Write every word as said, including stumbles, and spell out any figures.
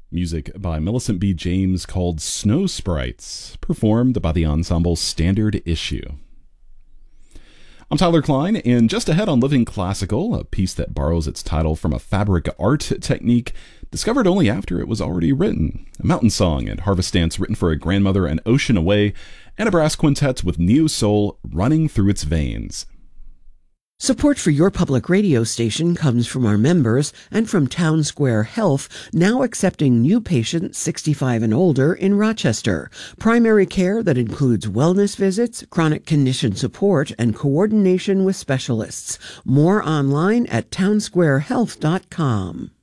Music by Millicent B. James called Snow Sprites, performed by the ensemble Standard Issue. I'm Tyler Klein, and just ahead on Living Classical, a piece that borrows its title from a fabric art technique discovered only after it was already written. A mountain song and harvest dance written for a grandmother an ocean away, and a brass quintet with neo-soul running through its veins. Support for your public radio station comes from our members and from Town Square Health, now accepting new patients sixty-five and older in Rochester. Primary care that includes wellness visits, chronic condition support, and coordination with specialists. More online at town square health dot com.